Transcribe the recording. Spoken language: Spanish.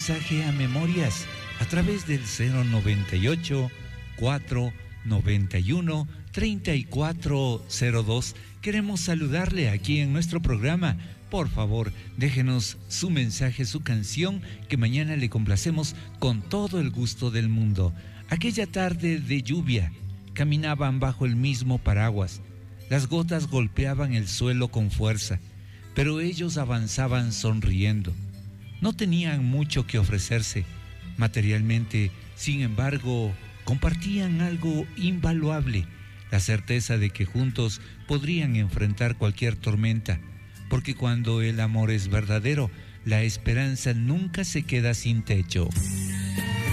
mensaje a Memorias a través del 098 491 3402. Queremos saludarle aquí en nuestro programa. Por favor, déjenos su mensaje, su canción, que mañana le complacemos con todo el gusto del mundo. Aquella tarde de lluvia, caminaban bajo el mismo paraguas. Las gotas golpeaban el suelo con fuerza, pero ellos avanzaban sonriendo. No tenían mucho que ofrecerse materialmente, sin embargo, compartían algo invaluable, la certeza de que juntos podrían enfrentar cualquier tormenta, porque cuando el amor es verdadero, la esperanza nunca se queda sin techo.